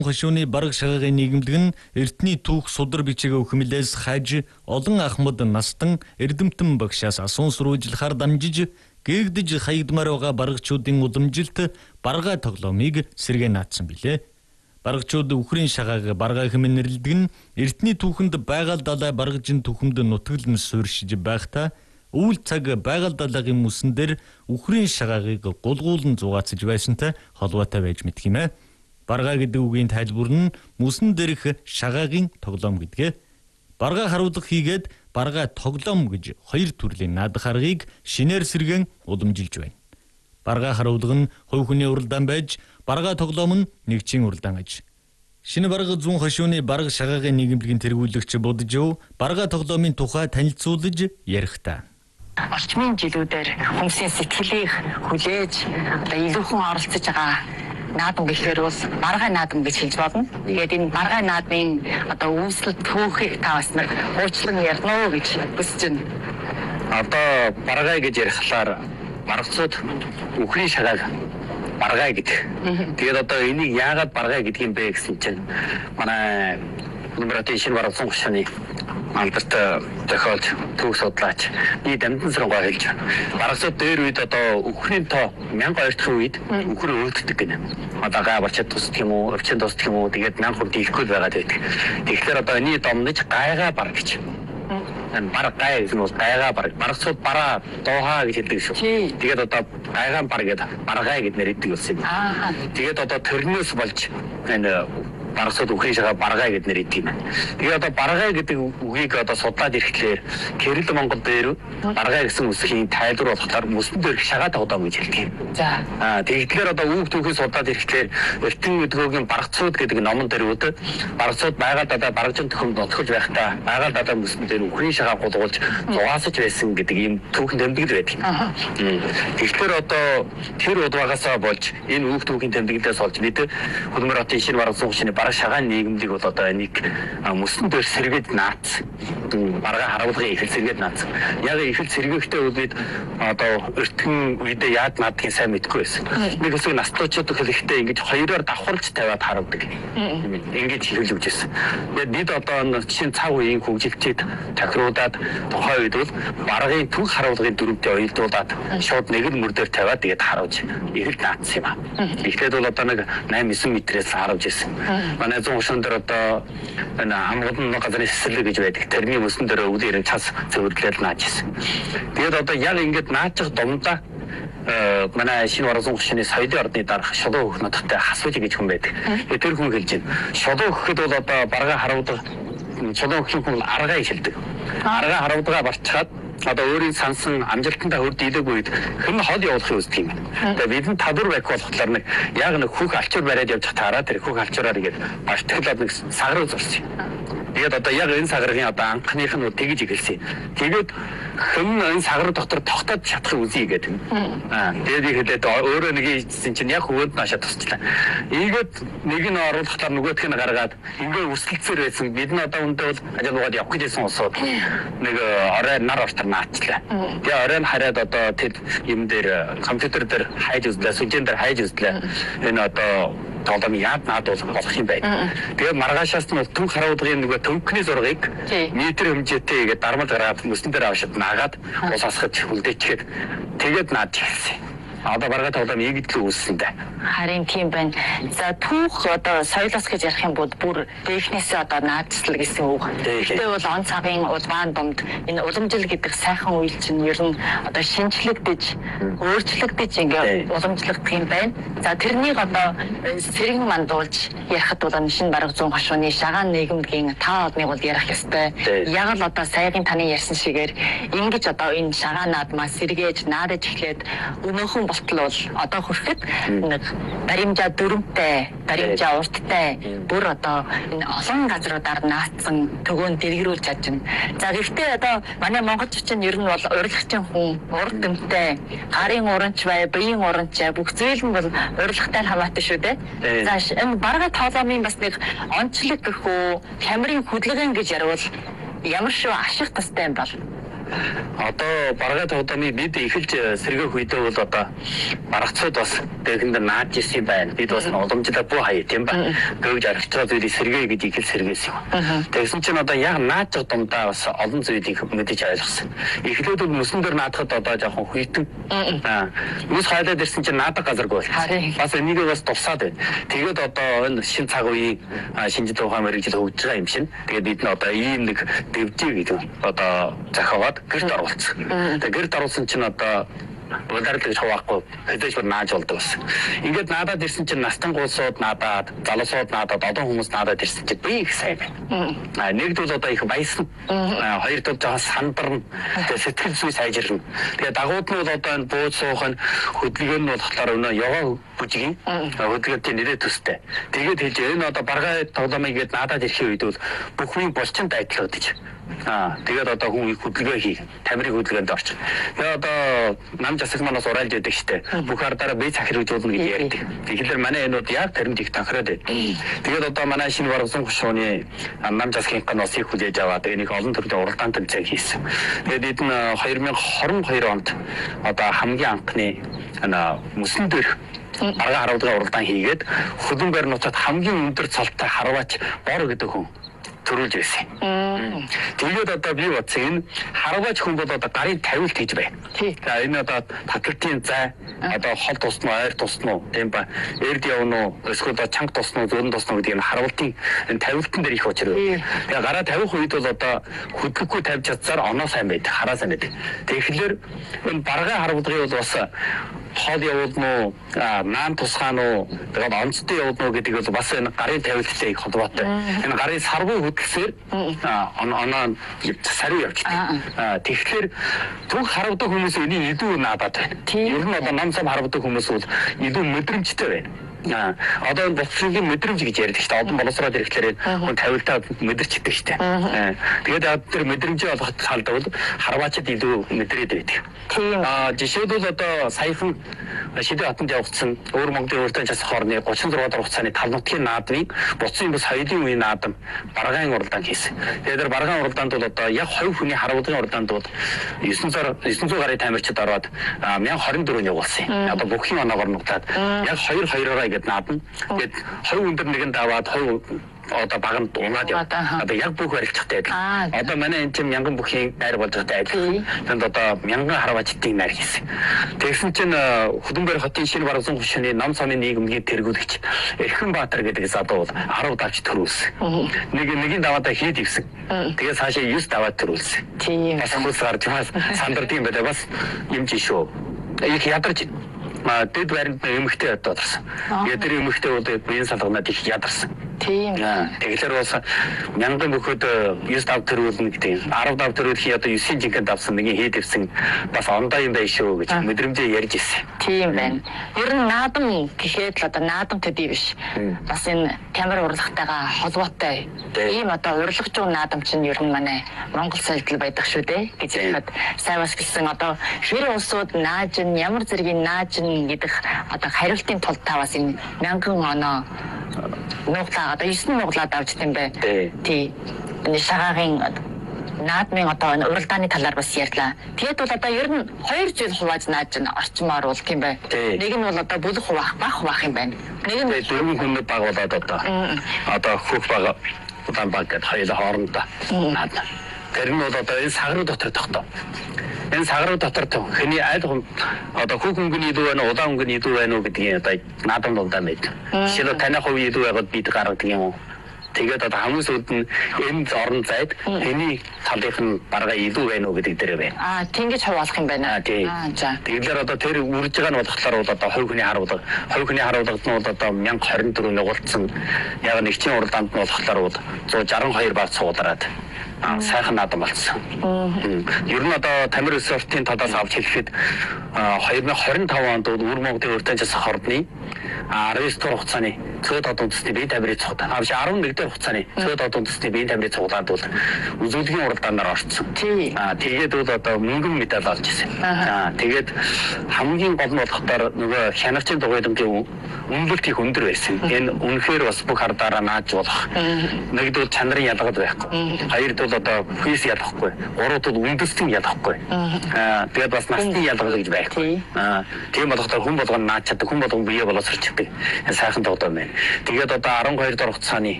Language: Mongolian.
Хошууны бараг шагагийн нийгэмлэг нь эртний түүх судар бичиг өхмөлөөс хаж олон ахмад настан эрдэмтэн багшаас асуун сурвалжлахаар дамжиж гээгдэж хаягдмаар байгаа барагчуудын уламжилт баргаа тоглоомыг сэргээ наадсан билээ. Барагчууд үхрийн шагааг баргаа хэмээн нэрлэдэг нь эртний түүхэнд байгаль далай баргажин түүхэнд нутаглан суурьшиж байхдаа өвөл цаг байгаль далайгийн мөсөн дээр үхрийн шагаагийг гулгуулан зугаацж байсантай холбоотой байж мэдэх юм ээ. Баргаа гэдэг үгийн тайлбар нь мөсөн дээрх шагаагийн тоглоом гэдгээ. Баргаа харуулга хийгээд баргаа тоглоом гэж хоёр төрлийн наадах аргыг шинээр сэргэн уламжилж байна. Баргаа харуулга нь хувь хүний уралдаан байж, баргаа тоглоом нь нэгжийн уралдаан аж. Шинэ барга зүүн хошууны бараг шагаагийн нийгэмлэгийн тэргүүлэгч Буджив баргаа тоглоомын тухай танилцуулж ярихтаа. Орчмын жилүүдээр хүмүүсийн сэтгэлийг хүлээж илүүхэн оролцож байгаа наадам гэхээр бол баргаа наадам гэж хэлж болно. Тэгээд энэ баргаа наадмын үүсэл түүхийг та бас нэг уучлан ярина уу гэж хүсэж байна. Одоо баргаа гэж ярихлаар баргацууд үхрийн шагааг баргаа гэдэг. Тэгээд одоо энийг яагаад баргаа гэдэг юм бэ гэсэн чинь манай Улаанбаатарын шинэ бараг зүүн хошууны алдарт зохиолч түүх судлаач би дамжин саргаа хэлж байна. Барагцууд дээр үед одоо үхрийн тоо 1200 дахь үед үхэр өөддөг гэнэ. Одоо гайварчд тусдаг юм уу, өвчин тусдаг юм уу, тэгээд 1000 хүн дийлэхгүй байгаад байдаг. Тэгэхээр одоо энэний домнож гайгаа бараг гэж. Бараг гай гэсэн нь гайгаа бараг. Барагцууд бараа доохаа гэж хэлдэг шүү. Тэгээд одоо гайгаан бараг гэдэг баргай гэд нэрийдэг болсон юм. Тэгээд одоо төрнөөс болж энэ барагцууд үхрийн шагаа баргай гэд нэрийдэг юм. Тэгээд одоо баргай гэдэг үгийг одоо судлаад ирэхлээр Кирилл Монгол дээр баргай гэсэн үсгийн тайлбар болохоор мөсөн дээрх шагаа тоглоом гэж хэлдэг юм. За. Тэгэхээр одоо үг түүхийг судлаад ирэхлээр Эртэн өдгөөгийн барагцууд гэдэг номон дээр үд барагцууд байгаль далай баргажин төхөнд нотгож байхдаа байгаль далай мөсөн дээр үхрийн шагаа гулгуулж зугаасаж байсан гэдэг ийм түүхэн тэмдэглэл байдаг. Тэгэхээр одоо тэр удаагаасаа болж энэ үг түүхийн тэмдэглэлээс олж бид Улаанбаатарын шинэ бараг зүүн хошууны бараг шагааны нийгэмлэг бол одоо энийг мөсөн дээр сэргээд наац. Баргаа харуулгын ихэл сэргээд наац. Яг ихэл сэргээхтэй бол бид одоо эртхэн үедээ яад наадгийг сайн мэдэхгүй байсан. Нэг хэсэг настуучууд хэлэхдээ ингэж хоёроор давхарлж тавиад харуулдаг. Ингэж хэлж өгч байсан. Тэгээд бид одоо чинь цаг үеийн хөгжилтийг тохируулаад тухайн үед бол баргын түүх харуулгын дүрмтэй уялдуулаад шууд нэг л мөр дээр тавиад тэгээд харуулж ихэл наацсан юм аа. Ихлээд бол одоо нэг 8-9 метрээс харуулж ирсэн. Манай зүүн хошуун дээр одоо энэ амгалан газрын сэсэлэг гэж байдаг. Тэрний мөсөн дээр өвлөөр цас цэвэрлэл нааж ирсэн. Тэгээд одоо яг ингэж наачих домдоо манай шинэ бараг зүүн хошууны соёлын ордны дарга шулуу хөх нутагтай хасваж гэж хүн байдаг. Тэр хүн хэлж байна. Шулуу хөөхөд бол одоо баргаа харуулга шулуу хөөх хүн аргаа хэлдэг. Аргаа харуулгаа барчаад одоо өөрийн сансан амжилттай хөрд дийлээгүй үед хэн хол явуулахыг үздэг юм. Тэгээ бид нь тавар байх болохоор нэг яг нэг хүүх алчуур бариад явж таараа тэр хүүх алчуураар игээд баштаглаад нэг сагруу зурсан. Тэгээд одоо яг энэ сагаргийн одоо анхных нь тэгж ихэлсэн. Тэгээд хэн энэ сагар дотор тогтоод чадахыг үзье гэдэг. Тэгээд ихэд өөрөө нэг ийдсэн чинь яг хөвөнд наашаа тусчлаа. Ийгээд нэг нь оруулахтаар нөгөөх нь гаргаад ингээ өсөлтсээр байсан. Бид нь одоо үндэ бол ажиглаад явах гэжсэн улсууд нэг орой нар ортор наачлаа. Тэгээ оройн хараад одоо тэр юм дээр компьютер дээр хайж үзлээ, сүлжээн дээр хайж үзлээ. Энэ одоо тоглоом яад наадуул болох юм байна. Тэгээ маргаашаас нь түүх харуулгын нөгөө төвхний зургийг метр хэмжээтэй игээд дармал гараад мөсөн дээр авшид наагаад ус асгаж хүлдээчихэд тэгээд наад хэлсэн. Одоо баргаа тоглоом ийгдэл үүссэн дээ. Харин тийм байна. За түүх одоо соёлоос гэж ярих юм бол бүр дээхнээсээ одоо наадслал гэсэн үг. Тэгтээ бол он цагын улаан домд энэ уламжил гэдэг сайхан үйл чинь ер нь одоо шинжлэгдэж, өөрчлөгдөж ингээ уламжлагдах юм байна. За тэрнийг одоо сэргэн мандуулж ярихад бол шинэ бараг зүүн хошууны шагаан нийгэмлэгийн 5 одныг бол ярих ёстой. Яг л одоо саягийн таны ярьсан шигээр ингэж одоо энэ шагаан наадмаа сэргээж наадаж эхлээд өнөөхөн болтол бол одоо хүрэхэд нэг баримжаа дүрмтэй, баримжаа урттай бүр одоо энэ олон газруудаар наацсан төгөөнд дэлгэрүүлж чадна. За гэхдээ одоо манай монголчууд нь ер нь бол урлагчийн хүн, урд дэмтэй, гарын уранч бай, биеийн уранч бүх зүйл нь бол урлагтай хамаатай шүү дээ. За энэ баргаа тоглоомын бас нэг онцлог гэх үү, хямрын хөдөлгөөн гэж ярил ямар шүү ашиг тастай юм бол. одоо баргаа тоглоомыг бид эхэлж сэргээх үедээ бол одоо баргацууд бас дэгэнд нааж ирсэн байна. Бид бас уламжлал буу хаяа тийм ба. Гövж аргачлаа зүйлийг сэргээ гэж ихэл сэргээсэн юм. Тэгсэн чинь одоо яг нааж дундаа бас олон зүйлийг мэдэж ойлгосон. Эхлээд бол мөсөн дээр наадахад одоо жоохон хүйтэн. Мөс хайлаад ирсэн чинь наадаг газаргүй бол. Бас энийг бас дурсаад байна. Тэгээд одоо энэ шин цаг үеийн шинжлэх ухаан мэргэжил хөгжиж байгаа юм шин. Тэгээд бид нь одоо ийм нэг дэвжээ гэдэг одоо зохиогоод гэрт оруулсан. Тэгээд гэрт оруулсан чинь одоо удаарлагч хаваахгүй хэдэж бүр нааж болдог байсан. Ингээд наадаад ирсэн чинь настан гуйсууд наадаад, залуусууд наадаад, олон хүмүүс наадаад ирсэн чинь би их сайн байна. Нэгдүгээр одоо их баясан. Хоёрдугаар жоохон сандарна. Тэгээ сэтгэл зүй сайжирна. Тэгээ дагууд нь бол одоо энэ бууж суух нь хөдөлгөөн нь болохоор өнөө яваа бүжгийн хөдөлгөөний нэрээ төстэй. Тэгээд хэлж энэ одоо баргаа тоглоомыг гээд наадаад ирэхин үед бол бүх юм булчинд адил удаж. Тэгээд одоо хүн хөдөлгөөн хий, тамирын хөдөлгөөнд орчих. Тэгээ одоо нам засаг манаас урайлж яадаг штэ. Бүх ардаараа бие захируулна гэж ярьдаг. Тэгэхээр манай энүүд яг тэрэнд их танхраад байд. Тэгээд одоо манай шинэ баргасан гушууны нам засгийн каналыг хүлээж аваад энийг олон төрлийн уралдаан тэмцээн хийсэн. Тэгээд эд нь 2022 онд одоо хамгийн анхны мөсөн дээрх баргаа харуулгын уралдаан хийгээд хөдөн байр нутагт хамгийн өндөр цолтой харваач бор гэдэг хүн төрүүлж байсан. Тэгээд одоо би бодсон энэ харваач хүн бол одоо гарын тавилт хийж байна. За энэ одоо татлтын зай одоо хол тусна уу, ойр тусна уу, тийм ба эрд явна уу, эсвэл чанга тусна уу, зүүн тусна уу гэдэг энэ харвалтын энэ тавилтан дээр их учир байна. Тэгээд гараа тавих үед бол одоо хөдлөхгүй тавьж чадсаар оноо сайн байдаг, хараа сайн байдаг. Тэгэхээр энэ баргаа харуулгын бол бас хол явуулна уу, наан тусгаан уу, тэгээд онцтой явуулна уу гэдэг бол бас энэ гарын тавилттай их холбоотой. Энэ гарын сарвуу хөдөлсөөр оноо сариу явчихдаг. Тэгэхээр түг харавдаг хүмүүс энийг илүү наадаад байна. Ер нь одоо ном сам харавдаг хүмүүс бол илүү мэдрэмжтэй байна. Одоо энэ боцгийн мэдрэмж гэж ярьдаг шүү дээ. Одон боловсроод ирэхлээр хүн тавилтаа мэдэрч идэг шүү дээ. Тэгээд яг тэр мэдрэмжээ олоход талдаа бол харваачд илүү мэдрээд байдаг. Жишээлбэл одоо саяхан Шидэ хатанд явагдсан өөр Монголын урьдчилан час хорны 36 дахь хугацааны тал нутгийн наадмыг буцын бус соёлын үеийн наадам баргаан уралдаан хийсэн. Тэгээд тэр баргаан уралдаанд бол одоо яг 20 хүний харуулгын уралдаанд бол 900 гарын тамирчид ороод 1024-нд явуулсан. Одоо бүхний оноогоор нуглаад яг 2-2-ороо гэдэг наадам. Тэгээд 20 өндөр нэгэнд аваад 20 одоо баганд унаад яваа. Одоо яг бүх барилцахтай адил. Одоо манай энэ чинь мянган бүхийн найр болж байгаатай адил. Тэнд одоо мянган харваачдын найр хийсэн. Тэгсэн чинь Хөдөнбөр хотын шинэ баргасан гушууны нам цомын нийгмийн тэргүүлэгч Эрхэнбаатар гэдэг залуу бол 10 давж төрүүлсэн. Нэгийн даваадаа хийд ивсэн. Тэгээд цаашаа 9 даваад төрүүлсэн. Тийм. Бас хүмүүс гарч бас сандардаг юм байна. Бас юм чи шүү. Их ядарч дэд баримт эмхтэй одоорсон. Тэгээд тэр эмхтэй бол биеийн салганаад их ядарсан. Тийм. Тэгэхээр бас мянган бүхэд 9 дав төрүүлнэ гэдэг. 10 дав төрүүлэх одоо 9-ийн жинхэнэ давсан нэг хэд ивсэн бас ондоо юм байх шүү гэж мэдрэмжээ ярьж ирсэн. Тийм байна. Ер нь наадам гэхэд л одоо наадам төдий биш. Бас энэ камер урлагтайгаа холбоотой. Ийм одоо урлагч наадам чинь ер нь манай Монгол соёлд байдаг шүү дээ гэж хэлэхэд сайн бас хэлсэн одоо хэр улсууд нааж нь ямар зэргийн нааж нь гэдэг одоо хариултын тулд та бас энэ мянган оноо нууглаа одоо 9 нууглаад авч тийм бай. Тий. Энэ шагаагийн наадмын одоо уралдааны талаар бас ярьлаа. Тэгээд бол одоо ер нь 2 жил хувааж нааж орчмоор бол тийм бай. Нэг нь бол одоо бүлэг хуваах, баг хуваах юм байна. Нэг нь дөрвөн хүн баг болоод одоо хөх баг удаан баг гэдэг хоёулаа хоорондоо наадна. Тэр нь бол одоо энэ сагруу дотор тогтоо. Энэ сагруу дотор хэний аль одоо хөх хөнгөний илүү байна, удаан хөнгөний илүү байна уу гэдгийг одоо наадам болдоо мэд. Жишээлбэл таних хувь илүү байгаад бид гаргадаг юм уу? Тэгээд одоо хүмүүсүүд нь энэ орон зайд хэний талынх нь баргаа илүү байна уу гэдэг дээр байна. Тэнгиж хуваалах юм байна. За. Тэгэхээр одоо тэр үрж байгаа нь болохоор бол одоо хувь хүний харуулга нь бол одоо 1024 нугалцсан. Яг нэгчийн уралдаанд нь болохоор бол 162 баг цуглараад сайхан наадам болсон. Ер нь одоо Тамир ресортын талаас авч хэлэхэд 2025 онд Өвөр Монголын урьдчилан час хорны 19 дугаар хугацааны цөд одон төсний бие тамирын цуглаан. 11 дугаар хугацааны цөд одон төсний бие тамирын цуглаанд бол үзүүлгийн уралдаанаар орсон. Тэгээд бол одоо мөнгөн медаль олж ирсэн. Тэгээд хамгийн гол нь болохоор нөгөө хянагчийн дугуйлангийн үнэлэлт их өндөр байсан. Энэ үнэхээр бас бүх ардаараа нааж болох. Нэгдүгээр чанарын ялгаад байхгүй. Хоёрдугаар одоо фейс ялахгүй. Гуравдугаар үндэстэн ялахгүй. Тэгээд бас насны ялгаа гэж байхгүй. Тийм болохдоо хүн болгоно нааж чаддаг, хүн болгон бие боловсрч чаддаг. Сайхан тогтоо байна. Тэгээд одоо 12 дахь хугацааны